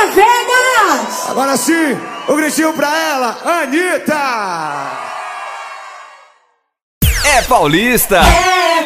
Vegas! Agora sim, o gritinho pra ela, Anitta! É paulista!